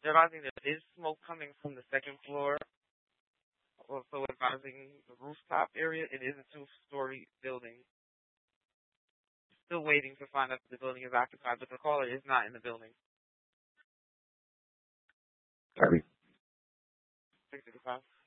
They're advising there is smoke coming from the second floor. Also advising the rooftop area. It is a two-story building. Still waiting to find out if the building is occupied, but the caller is not in the building. Copy. 665.